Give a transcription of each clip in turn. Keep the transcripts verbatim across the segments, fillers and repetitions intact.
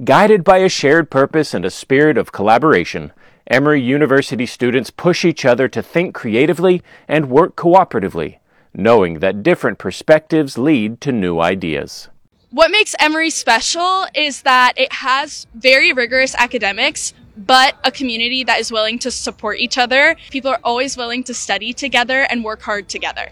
Guided by a shared purpose and a spirit of collaboration, Emory University students push each other to think creatively and work cooperatively, knowing that different perspectives lead to new ideas. What makes Emory special is that it has very rigorous academics, but a community that is willing to support each other. People are always willing to study together and work hard together.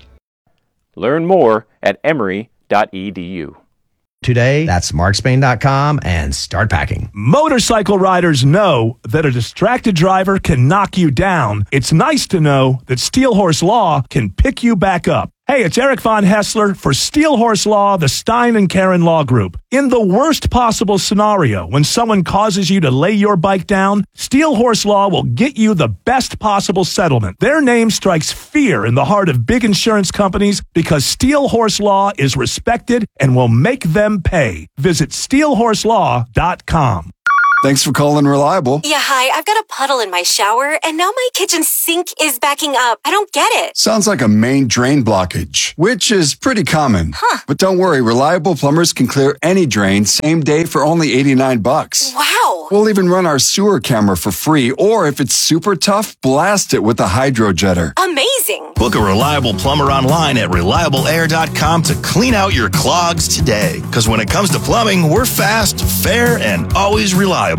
Learn more at emory dot e d u. Today, that's mark spain dot com and start packing. Motorcycle riders know that a distracted driver can knock you down. It's nice to know that Steel Horse Law can pick you back up. Hey, it's Eric Von Hessler for Steel Horse Law, the Stein and Karen Law Group. In the worst possible scenario, when someone causes you to lay your bike down, Steel Horse Law will get you the best possible settlement. Their name strikes fear in the heart of big insurance companies because Steel Horse Law is respected and will make them pay. Visit steel horse law dot com. Thanks for calling Reliable. Yeah, hi. I've got a puddle in my shower, and now my kitchen sink is backing up. I don't get it. Sounds like a main drain blockage, which is pretty common. Huh. But don't worry, Reliable Plumbers can clear any drain same day for only eighty-nine bucks. Wow. We'll even run our sewer camera for free, or if it's super tough, blast it with a hydro jetter. Amazing. Book a Reliable plumber online at reliable air dot com to clean out your clogs today. Because when it comes to plumbing, we're fast, fair, and always reliable.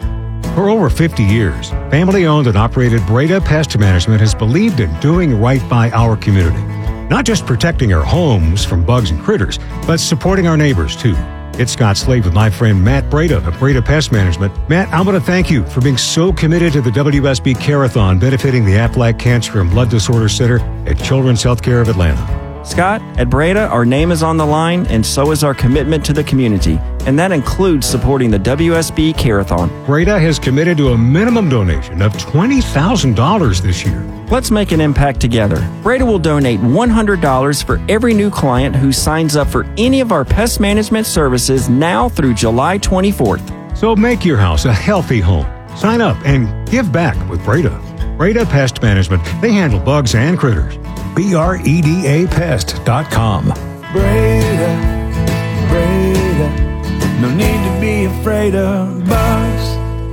For over fifty years, family-owned and operated Breda Pest Management has believed in doing right by our community. Not just protecting our homes from bugs and critters, but supporting our neighbors, too. It's Scott Slade with my friend Matt Breda of Breda Pest Management. Matt, I want to thank you for being so committed to the W S B Care-a-thon benefiting the Aflac Cancer and Blood Disorder Center at Children's Healthcare of Atlanta. Scott, at Breda, our name is on the line, and so is our commitment to the community, and that includes supporting the W S B Care-a-thon. Breda has committed to a minimum donation of twenty thousand dollars this year. Let's make an impact together. Breda will donate one hundred dollars for every new client who signs up for any of our pest management services now through July twenty-fourth. So make your house a healthy home. Sign up and give back with Breda. Breda Pest Management. They handle bugs and critters. B R E D A pest dot com. Breda, Breda, no need to be afraid of bugs.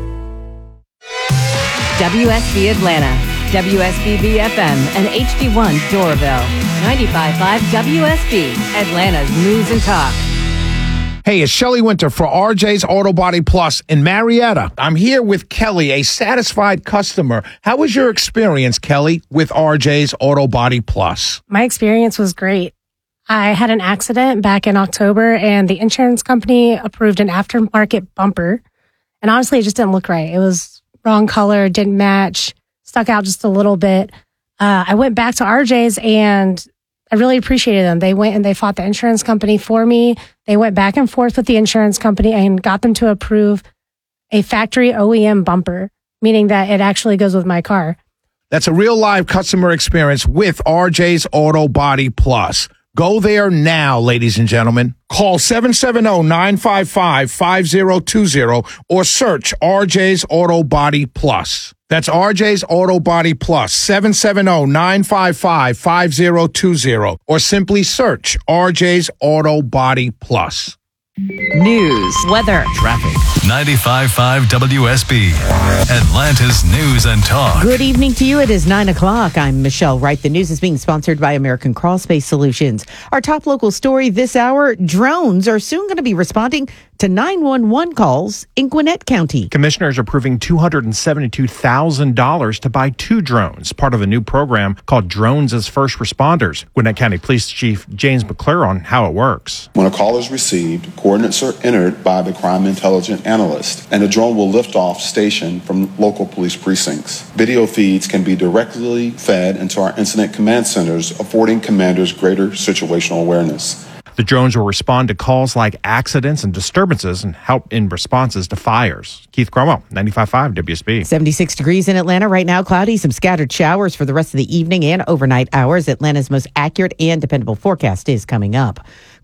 W S B Atlanta, W S B B F M, and H D one Doraville. ninety-five point five W S B, Atlanta's News and Talk. Hey, it's Shelley Winter for R J's Auto Body Plus in Marietta. I'm here with Kelly, a satisfied customer. How was your experience, Kelly, with R J's Auto Body Plus? My experience was great. I had an accident back in October, and the insurance company approved an aftermarket bumper. And honestly, it just didn't look right. It was wrong color, didn't match, stuck out just a little bit. Uh, I went back to R J's, and I really appreciated them. They went and they fought the insurance company for me. They went back and forth with the insurance company and got them to approve a factory O E M bumper, meaning that it actually goes with my car. That's a real live customer experience with R J's Auto Body Plus. Go there now, ladies and gentlemen. Call seven seven zero, nine five five, five zero two zero or search R J's Auto Body Plus. That's R J's Auto Body Plus, seven seven zero, nine five five, five zero two zero, or simply search R J's Auto Body Plus. News, weather, traffic. ninety-five point five W S B, Atlanta's News and Talk. Good evening to you. It is nine o'clock. I'm Michelle Wright. The news is being sponsored by American Crawl Space Solutions. Our top local story this hour, drones are soon going to be responding to nine one one calls in Gwinnett County. Commissioners are approving two hundred seventy-two thousand dollars to buy two drones, part of a new program called Drones as First Responders. Gwinnett County Police Chief James McClure on how it works. When a call is received, coordinates are entered by the crime intelligence analyst, and a drone will lift off station from local police precincts. Video feeds can be directly fed into our incident command centers, affording commanders greater situational awareness. The drones will respond to calls like accidents and disturbances and help in responses to fires. Keith Cromwell, ninety-five point five W S B. seventy-six degrees in Atlanta right now. Cloudy, some scattered showers for the rest of the evening and overnight hours. Atlanta's most accurate and dependable forecast is coming up.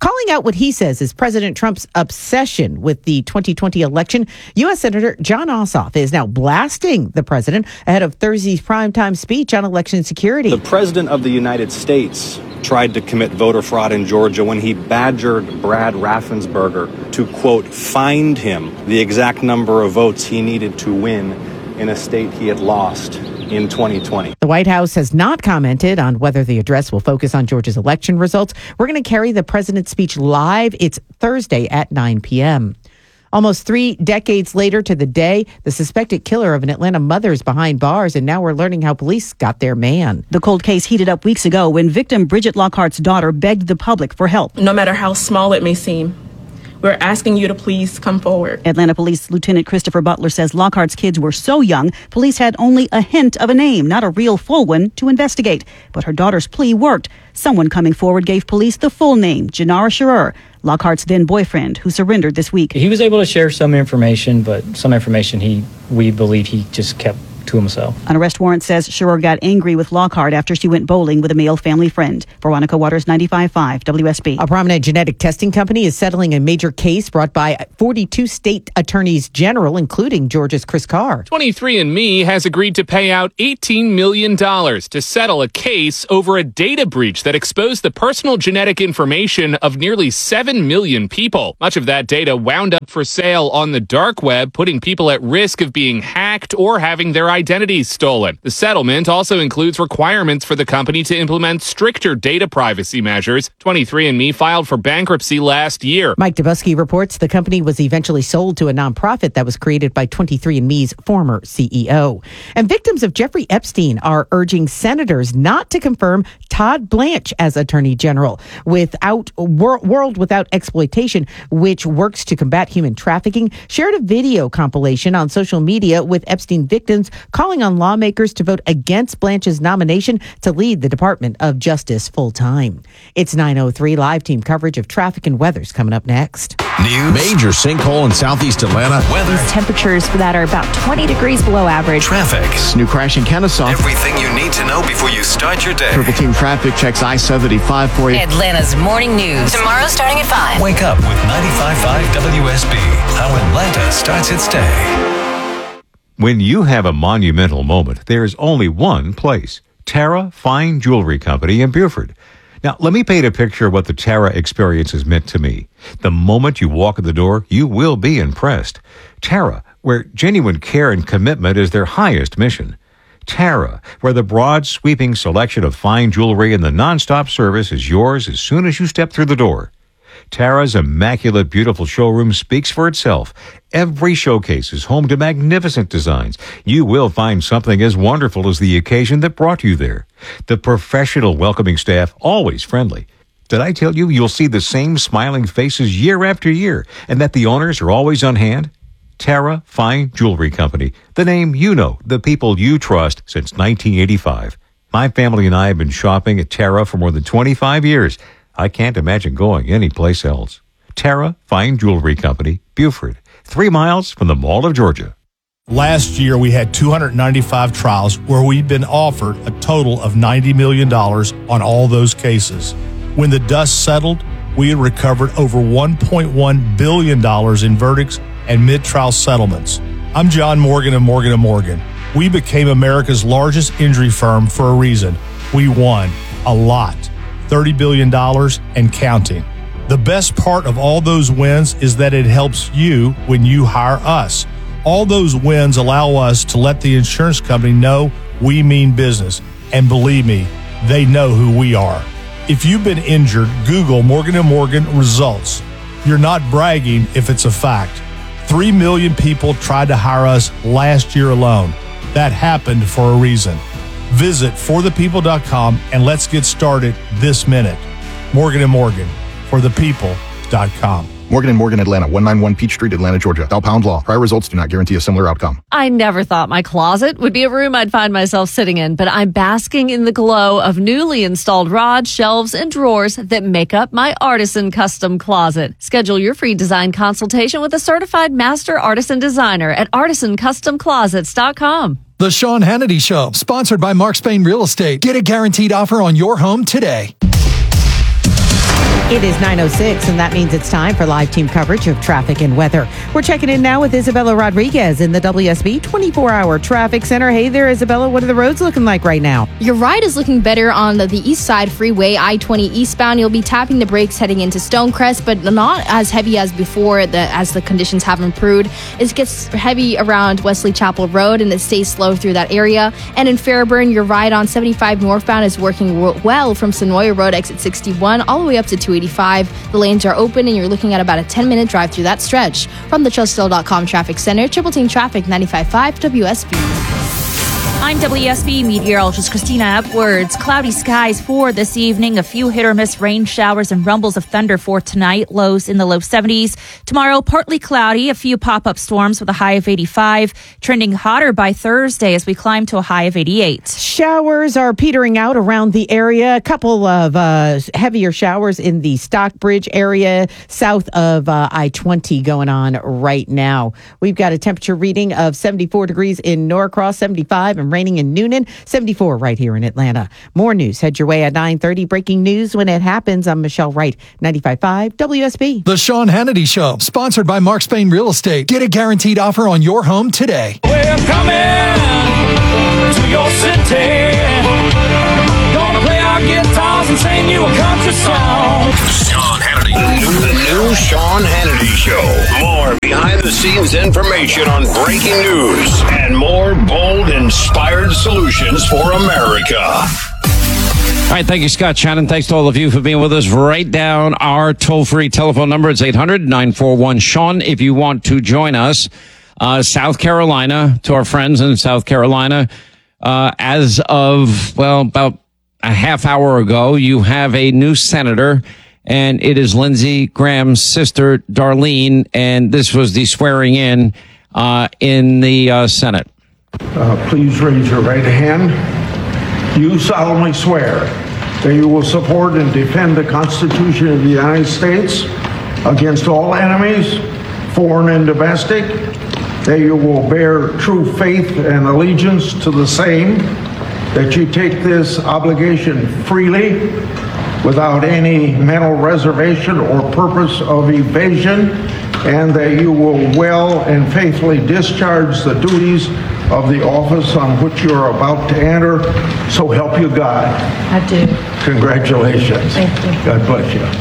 Calling out what he says is President Trump's obsession with the twenty twenty election, U S. Senator Jon Ossoff is now blasting the president ahead of Thursday's primetime speech on election security. The president of the United States tried to commit voter fraud in Georgia when he badgered Brad Raffensperger to, quote, find him the exact number of votes he needed to win in a state he had lost in twenty twenty. The White House has not commented on whether the address will focus on Georgia's election results. We're going to carry the president's speech live. It's Thursday at nine p.m. Almost three decades later to the day, the suspected killer of an Atlanta mother is behind bars, and now we're learning how police got their man. The cold case heated up weeks ago when victim Bridget Lockhart's daughter begged the public for help. No matter how small it may seem, we're asking you to please come forward. Atlanta Police Lieutenant Christopher Butler says Lockhart's kids were so young, police had only a hint of a name, not a real full one, to investigate. But her daughter's plea worked. Someone coming forward gave police the full name, Janara Scherer, Lockhart's then boyfriend, who surrendered this week. He was able to share some information, but some information he we believe he just kept to himself. An arrest warrant says Scherer got angry with Lockhart after she went bowling with a male family friend. Veronica Waters, ninety-five point five W S B. A prominent genetic testing company is settling a major case brought by forty-two state attorneys general, including Georgia's Chris Carr. twenty-three and me has agreed to pay out eighteen million dollars to settle a case over a data breach that exposed the personal genetic information of nearly seven million people. Much of that data wound up for sale on the dark web, putting people at risk of being hacked or having their identities stolen. The settlement also includes requirements for the company to implement stricter data privacy measures. twenty-three and me filed for bankruptcy last year. Mike Dubusky reports the company was eventually sold to a nonprofit that was created by twenty-three and me's former C E O. And victims of Jeffrey Epstein are urging senators not to confirm Todd Blanche as Attorney General. Without Wor- World Without Exploitation, which works to combat human trafficking, shared a video compilation on social media with Epstein victims calling on lawmakers to vote against Blanche's nomination to lead the Department of Justice full-time. It's nine oh three. Live team coverage of traffic and weather's coming up next. News. Major sinkhole in southeast Atlanta. Weather. Temperatures for that are about twenty degrees below average. Traffic. New crash in Kennesaw. Everything you need to know before you start your day. Purple Team Traffic checks I seventy-five for you. Atlanta's morning news. Tomorrow starting at five. Wake up with ninety-five point five W S B. How Atlanta starts its day. When you have a monumental moment, there's only one place. Tara Fine Jewelry Company in Buford. Now, let me paint a picture of what the Tara experience has meant to me. The moment you walk in the door, you will be impressed. Tara, where genuine care and commitment is their highest mission. Tara, where the broad, sweeping selection of fine jewelry and the nonstop service is yours as soon as you step through the door. Tara's immaculate, beautiful showroom speaks for itself. Every showcase is home to magnificent designs. You will find something as wonderful as the occasion that brought you there. The professional, welcoming staff, always friendly. Did I tell you you'll see the same smiling faces year after year, and that the owners are always on hand? Tara Fine Jewelry Company, the name you know, the people you trust since nineteen eighty-five. My family and I have been shopping at Tara for more than twenty-five years. I can't imagine going anyplace else. Tara Fine Jewelry Company, Buford, three miles from the Mall of Georgia. Last year, we had two hundred ninety-five trials where we'd been offered a total of ninety million dollars on all those cases. When the dust settled, we had recovered over one point one billion dollars in verdicts and mid-trial settlements. I'm John Morgan of Morgan and Morgan. We became America's largest injury firm for a reason. We won a lot, thirty billion dollars and counting. The best part of all those wins is that it helps you when you hire us. All those wins allow us to let the insurance company know we mean business. And believe me, they know who we are. If you've been injured, Google Morgan and Morgan results. You're not bragging if it's a fact. Three million people tried to hire us last year alone. That happened for a reason. Visit for the people dot com and let's get started this minute. Morgan and Morgan, for the people dot com. Morgan and Morgan, Atlanta, one ninety-one Peach Street, Atlanta, Georgia. Bell Pound Law. Prior results do not guarantee a similar outcome. I never thought my closet would be a room I'd find myself sitting in, but I'm basking in the glow of newly installed rods, shelves, and drawers that make up my Artisan Custom Closet. Schedule your free design consultation with a certified master artisan designer at artisan custom closets dot com. The Sean Hannity Show, sponsored by Mark Spain Real Estate. Get a guaranteed offer on your home today. It is nine oh six, and that means it's time for live team coverage of traffic and weather. We're checking in now with Isabella Rodriguez in the W S B twenty-four hour Traffic Center. Hey there, Isabella. What are the roads looking like right now? Your ride is looking better on the, the east side freeway, I twenty eastbound. You'll be tapping the brakes heading into Stonecrest, but not as heavy as before the, as the conditions have improved. It gets heavy around Wesley Chapel Road, and it stays slow through that area. And in Fairburn, your ride on seventy-five northbound is working well from Sonoya Road, exit sixty-one, all the way up to two eighty-five. The lanes are open, and you're looking at about a ten minute drive through that stretch. From the Chelsea dot com Traffic Center, Triple Team Traffic, ninety-five point five W S B. I'm W S B meteorologist Christina Upwards. Cloudy skies for this evening. A few hit or miss rain showers and rumbles of thunder for tonight. Lows in the low seventies. Tomorrow, partly cloudy. A few pop-up storms with a high of eighty-five. Trending hotter by Thursday as we climb to a high of eighty-eight. Showers are petering out around the area. A couple of uh, heavier showers in the Stockbridge area south of uh, I twenty going on right now. We've got a temperature reading of seventy-four degrees in Norcross, seventy-five and raining in Noonan, seventy-four right here in Atlanta. More news head your way at nine thirty. Breaking news when it happens. I'm Michelle Wright, ninety-five point five W S B. The Sean Hannity Show, sponsored by Mark Spain Real Estate. Get a guaranteed offer on your home today. We're coming to your city. Gonna play our guitars and sing you a country song. Sean Hannity. The new Sean Hannity Show. More behind-the-scenes information on breaking news and more bold, inspired solutions for America. All right, thank you, Scott Shannon. Thanks to all of you for being with us. Write down our toll-free telephone number. It's eight hundred nine four one Sean if you want to join us. Uh, South Carolina, to our friends in South Carolina, uh, as of, well, about a half hour ago, you have a new senator, and it is Lindsey Graham's sister, Darlene, and this was the swearing in uh, in the uh, Senate. Uh, please raise your right hand. You solemnly swear that you will support and defend the Constitution of the United States against all enemies, foreign and domestic, that you will bear true faith and allegiance to the same, that you take this obligation freely, without any mental reservation or purpose of evasion, and that you will well and faithfully discharge the duties of the office on which you are about to enter. So help you God. I do. Congratulations. Thank you. God bless you.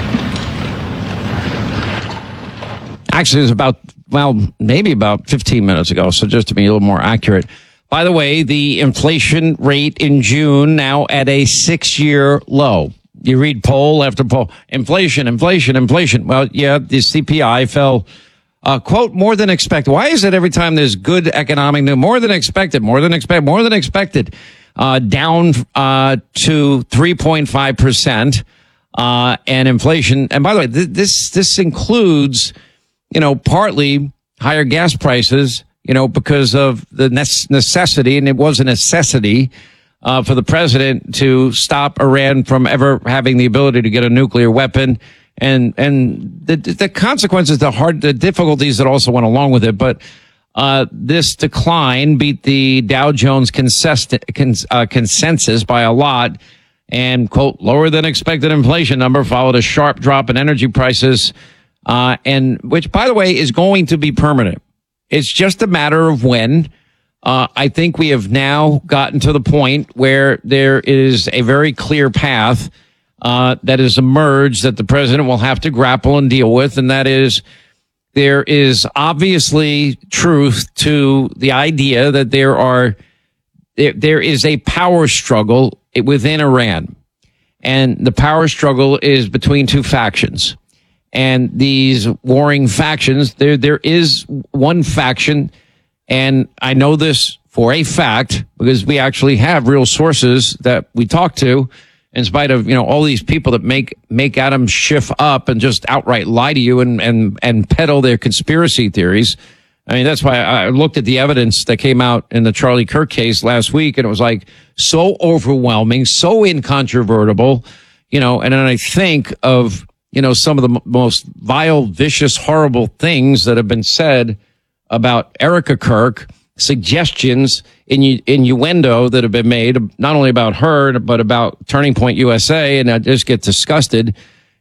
Actually, it was about, well, maybe about fifteen minutes ago, so just to be a little more accurate. By the way, the inflation rate in June now at a six-year low. You read poll after poll, inflation, inflation, inflation. Well, yeah, the C P I fell, uh, quote, more than expected. Why is it every time there's good economic news, more than expected, more than expected, more than expected, uh, down, uh, to three point five percent, uh, and inflation. And by the way, th- this, this includes, you know, partly higher gas prices, you know, because of the necessity, and it was a necessity, Uh, for the president to stop Iran from ever having the ability to get a nuclear weapon, and and the the consequences, the hard, the difficulties that also went along with it. But uh, this decline beat the Dow Jones consist, cons, uh, consensus by a lot, and quote, lower than expected inflation number followed a sharp drop in energy prices, uh, and which, by the way, is going to be permanent. It's just a matter of when. Uh, I think we have now gotten to the point where there is a very clear path uh, that has emerged that the president will have to grapple and deal with, and that is there is obviously truth to the idea that there are there, there is a power struggle within Iran, and the power struggle is between two factions, and these warring factions. There there is one faction. And I know this for a fact because we actually have real sources that we talk to, in spite of, you know, all these people that make, make Adam Schiff up and just outright lie to you and, and, and peddle their conspiracy theories. I mean, that's why I looked at the evidence that came out in the Charlie Kirk case last week, and it was like so overwhelming, so incontrovertible, you know, and then I think of, you know, some of the m- most vile, vicious, horrible things that have been said about Erica Kirk, suggestions, in innuendo that have been made, not only about her, but about Turning Point U S A, and I just get disgusted.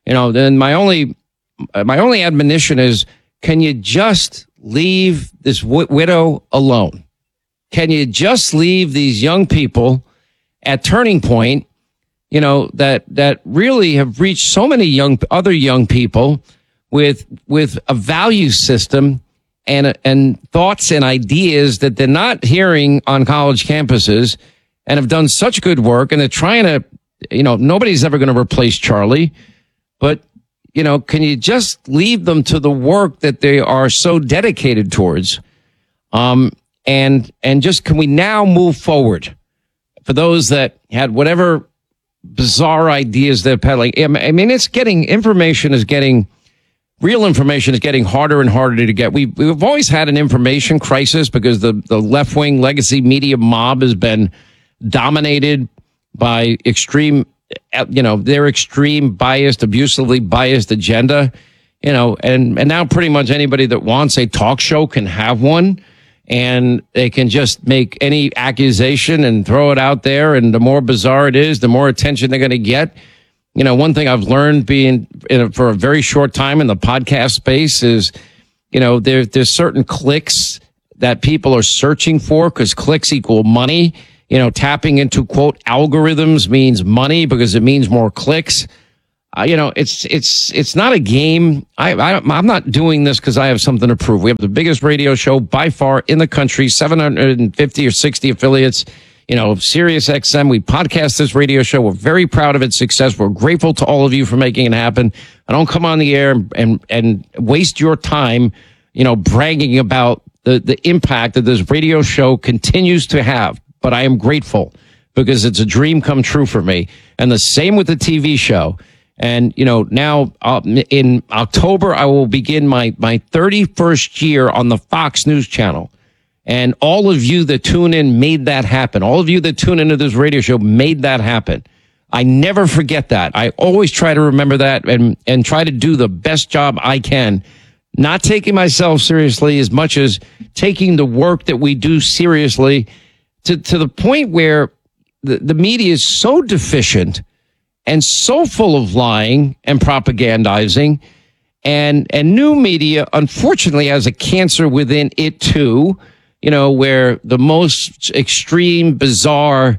You know, then my only my only admonition is, can you just leave this w- widow alone? Can you just leave these young people at Turning Point, you know, that that really have reached so many young other young people with with a value system and and thoughts and ideas that they're not hearing on college campuses, and have done such good work, and they're trying to, you know, nobody's ever going to replace Charlie, but, you know, can you just leave them to the work that they are so dedicated towards? Um, and and just, can we now move forward? For those that had whatever bizarre ideas they're peddling, I mean, it's getting, information is getting, real information is getting harder and harder to get. We've, we've always had an information crisis because the, the left-wing legacy media mob has been dominated by extreme, you know, their extreme biased, abusively biased agenda, you know, and, and now pretty much anybody that wants a talk show can have one, and they can just make any accusation and throw it out there. And the more bizarre it is, the more attention they're going to get. You know, one thing I've learned being in a, for a very short time in the podcast space is, you know, there, there's certain clicks that people are searching for, because clicks equal money. You know, tapping into, quote, algorithms means money because it means more clicks. Uh, you know, it's it's it's not a game. I, I I'm not doing this because I have something to prove. We have the biggest radio show by far in the country, seven hundred fifty or sixty affiliates. You know, Sirius X M. We podcast this radio show. We're very proud of its success. We're grateful to all of you for making it happen. I don't come on the air and and, and waste your time, you know, bragging about the the impact that this radio show continues to have. But I am grateful because it's a dream come true for me. And the same with the T V show. And, you know, now uh, in October, I will begin my, my thirty-first year on the Fox News Channel. And all of you that tune in made that happen. All of you that tune into this radio show made that happen. I never forget that. I always try to remember that and, and try to do the best job I can. Not taking myself seriously as much as taking the work that we do seriously, to, to the point where the, the media is so deficient and so full of lying and propagandizing, and and new media, unfortunately, has a cancer within it too, you know, where the most extreme, bizarre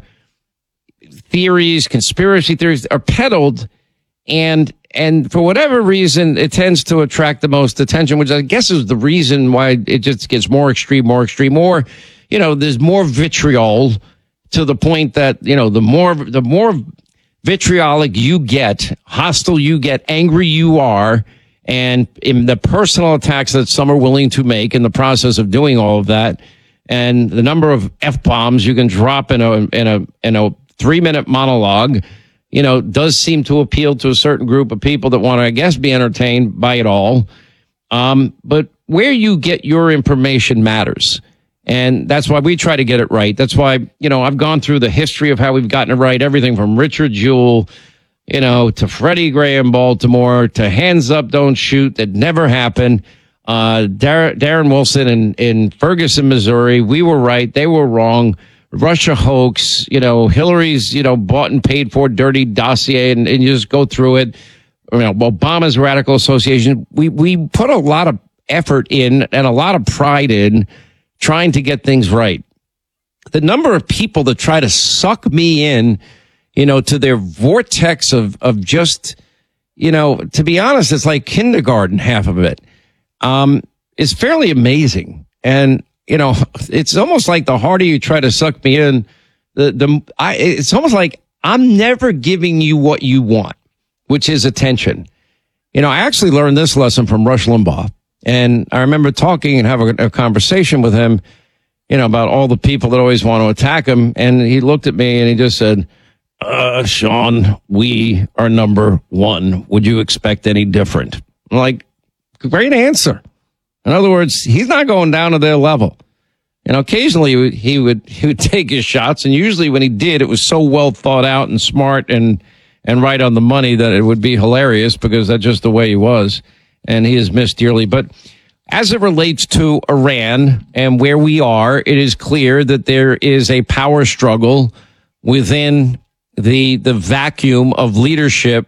theories, conspiracy theories are peddled, and and for whatever reason, it tends to attract the most attention, which I guess is the reason why it just gets more extreme, more extreme, more, you know, there's more vitriol, to the point that, you know, the more the more vitriolic you get, hostile you get, angry you are, and in the personal attacks that some are willing to make in the process of doing all of that, and the number of F-bombs you can drop in a in a in a three-minute monologue, you know, does seem to appeal to a certain group of people that want to, I guess, be entertained by it all. Um, but where you get your information matters. And that's why we try to get it right. That's why, you know, I've gone through the history of how we've gotten it right. Everything from Richard Jewell, you know, to Freddie Gray in Baltimore, to Hands Up, Don't Shoot, that never happened. Uh, Dar- Darren Wilson in, in Ferguson, Missouri. We were right. They were wrong. Russia hoax, you know, Hillary's, you know, bought and paid for dirty dossier, and, and you just go through it. You know, Obama's Radical Association. We, we put a lot of effort in and a lot of pride in trying to get things right. The number of people that try to suck me in, you know, to their vortex of, of just, you know, to be honest, it's like kindergarten, half of it, um, is fairly amazing. And, you know, it's almost like the harder you try to suck me in, the, the, I, it's almost like I'm never giving you what you want, which is attention. You know, I actually learned this lesson from Rush Limbaugh. And I remember talking and having a conversation with him, you know, about all the people that always want to attack him. And he looked at me and he just said, uh, Sean, we are number one. Would you expect any different? I'm like, great answer. In other words, he's not going down to their level. You know, occasionally he would, he would, he would take his shots. And usually when he did, it was so well thought out and smart and, and right on the money that it would be hilarious, because that's just the way he was. And he is missed dearly. But as it relates to Iran and where we are, it is clear that there is a power struggle within the the vacuum of leadership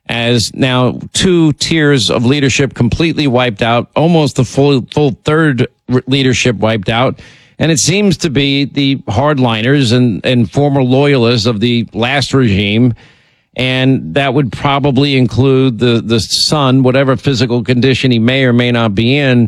as now two tiers of leadership completely wiped out, almost the full full third leadership wiped out. And it seems to be the hardliners and, and former loyalists of the last regime. And that would probably include the, the son, whatever physical condition he may or may not be in,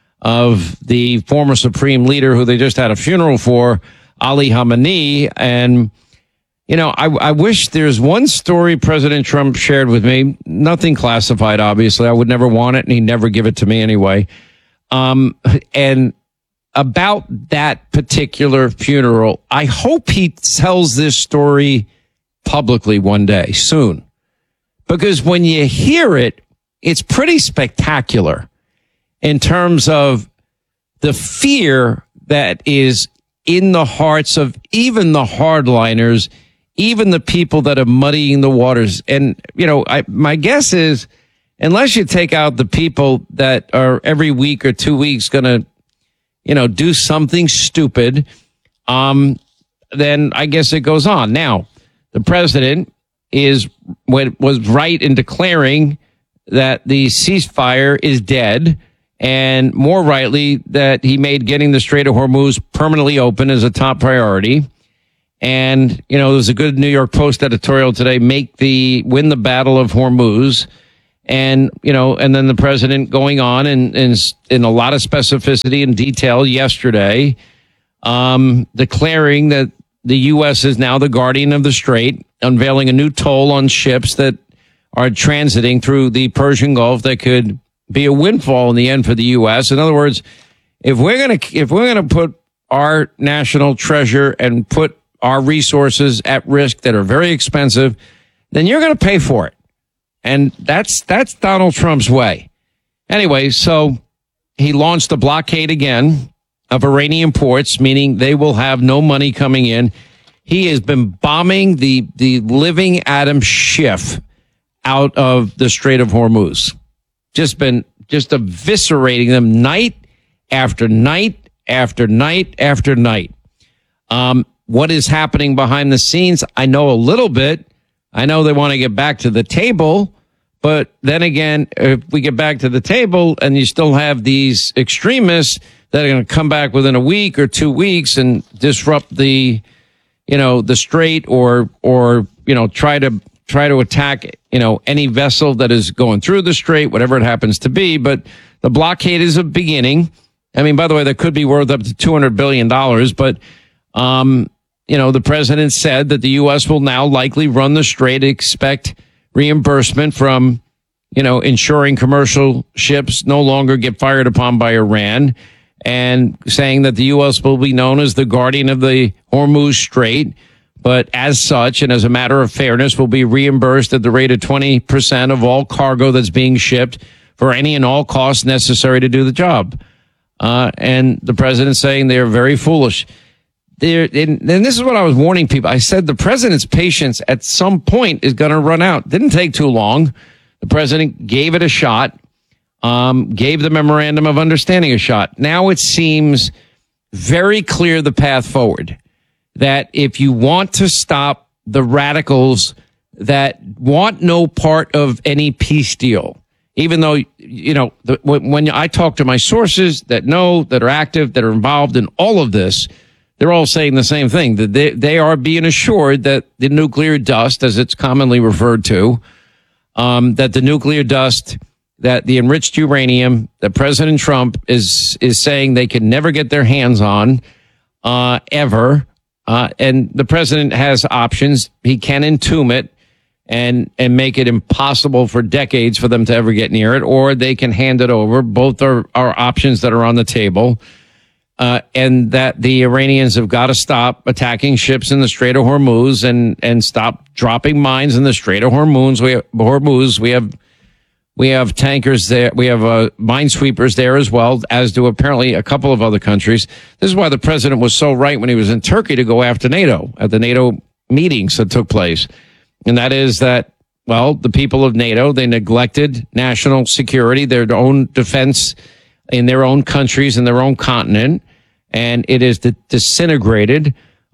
of the former supreme leader who they just had a funeral for, Ali Khamenei. And, you know, I, I wish there's one story President Trump shared with me, nothing classified, obviously. I would never want it, and he'd never give it to me anyway. Um, and about that particular funeral, I hope he tells this story publicly one day soon, because when you hear it, it's pretty spectacular in terms of the fear that is in the hearts of even the hardliners, even the people that are muddying the waters. And, you know, I, my guess is unless you take out the people that are every week or two weeks going to, you know, do something stupid, um, then I guess it goes on. Now, the president is was right in declaring that the ceasefire is dead, and more rightly that he made getting the Strait of Hormuz permanently open as a top priority. And, you know, there's a good New York Post editorial today, make the win the battle of Hormuz. And, you know, and then the president going on and in, in, in a lot of specificity and detail yesterday, um, declaring that the U S is now the guardian of the strait, unveiling a new toll on ships that are transiting through the Persian Gulf that could be a windfall in the end for the U S. In other words, if we're going to if we're going to put our national treasure and put our resources at risk that are very expensive, then you're going to pay for it. And that's that's Donald Trump's way. Anyway, so he launched a blockade again of Iranian ports, meaning they will have no money coming in. He has been bombing the, the living Adam Schiff out of the Strait of Hormuz. Just been just eviscerating them night after night after night after night. Um, what is happening behind the scenes? I know a little bit. I know they want to get back to the table. But then again, if we get back to the table and you still have these extremists that are going to come back within a week or two weeks and disrupt the, you know, the strait or, or, you know, try to, try to attack, you know, any vessel that is going through the strait, whatever it happens to be. But the blockade is a beginning. I mean, by the way, that could be worth up to two hundred billion dollars. But, um, you know, the president said that the U S will now likely run the strait, expect reimbursement from, you know, ensuring commercial ships no longer get fired upon by Iran, and saying that the U S will be known as the guardian of the Hormuz Strait, but as such, and as a matter of fairness, will be reimbursed at the rate of twenty percent of all cargo that's being shipped for any and all costs necessary to do the job. Uh, and the president saying they're very foolish. There, and, and this is what I was warning people. I said the president's patience at some point is going to run out. Didn't take too long. The president gave it a shot, um, gave the memorandum of understanding a shot. Now it seems very clear the path forward, that if you want to stop the radicals that want no part of any peace deal, even though, you know, the, when, when I talk to my sources that know, that are active, that are involved in all of this, they're all saying the same thing, that they, they are being assured that the nuclear dust, as it's commonly referred to, um, that the nuclear dust, that the enriched uranium that President Trump is is saying they can never get their hands on, uh, ever. Uh, and the president has options. He can entomb it and and make it impossible for decades for them to ever get near it, or they can hand it over. Both are, are options that are on the table. Uh, and that the Iranians have got to stop attacking ships in the Strait of Hormuz and, and stop dropping mines in the Strait of Hormuz. We have, Hormuz. We have, we have tankers there. We have uh, minesweepers there as well, as do apparently a couple of other countries. This is why the president was so right when he was in Turkey to go after NATO at the NATO meetings that took place. And that is that, well, the people of NATO, they neglected national security, their own defense in their own countries, in their own continent, and it is disintegrated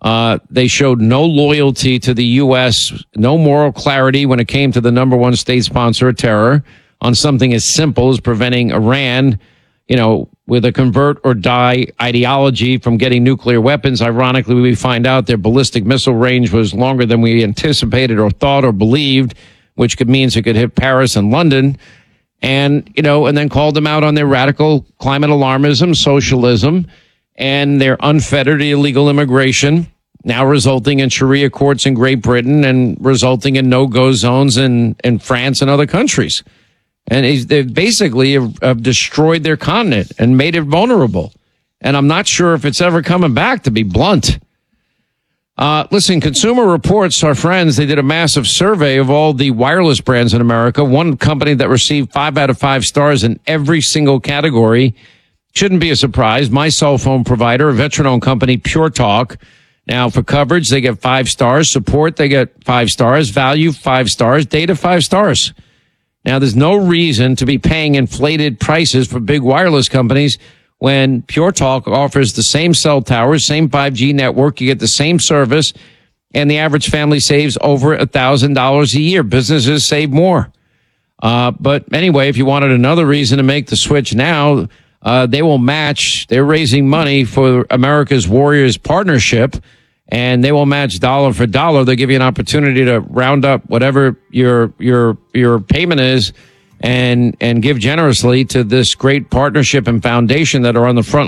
Uh, they showed no loyalty to the U S, no moral clarity when it came to the number one state sponsor of terror on something as simple as preventing Iran, you know, with a convert or die ideology from getting nuclear weapons. Ironically, we find out their ballistic missile range was longer than we anticipated or thought or believed, which could mean it could hit Paris and London. And, you know, and then called them out on their radical climate alarmism, socialism, and their unfettered illegal immigration, now resulting in Sharia courts in Great Britain and resulting in no-go zones in, in France and other countries. And he's, they basically have, have destroyed their continent and made it vulnerable. And I'm not sure if it's ever coming back, to be blunt. Uh, listen, Consumer Reports, our friends, they did a massive survey of all the wireless brands in America. One company that received five out of five stars in every single category. Shouldn't be a surprise. My cell phone provider, a veteran-owned company, Pure Talk. Now, for coverage, they get five stars. Support, they get five stars. Value, five stars. Data, five stars. Now, there's no reason to be paying inflated prices for big wireless companies when Pure Talk offers the same cell towers, same five G network. You get the same service, and the average family saves over one thousand dollars a year. Businesses save more. Uh, but anyway, if you wanted another reason to make the switch now, uh, they will match. They're raising money for America's Warriors Partnership, and they will match dollar for dollar. They'll give you an opportunity to round up whatever your your your payment is and and give generously to this great partnership and foundation that are on the front